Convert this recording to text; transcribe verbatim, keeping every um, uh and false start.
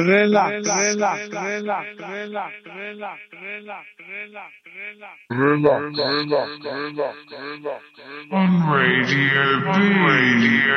relax, relax, relax, relax, relax, relax, relax, relax, relax, relax, relax, relax, relax, on Radio B.